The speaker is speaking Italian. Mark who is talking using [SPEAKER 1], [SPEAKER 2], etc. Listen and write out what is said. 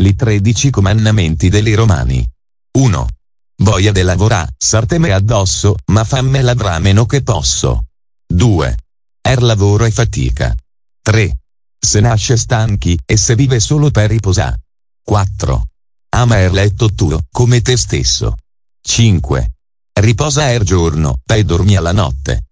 [SPEAKER 1] Li 13 comandamenti dei Romani. 1. Voglia de lavorà, sarteme addosso, ma famme ladrà meno che posso. 2. Lavoro e fatica. 3. Se nasce stanchi, e se vive solo per riposà. 4. Ama letto tuo, come te stesso. 5. Riposa giorno, e dormi alla notte.